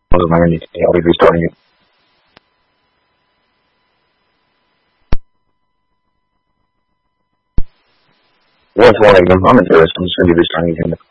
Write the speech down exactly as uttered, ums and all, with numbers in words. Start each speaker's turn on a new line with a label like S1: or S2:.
S1: wasn't there anything. I'll be restarting it. What's one of them? I'm interested. I'm just going to be restarting it.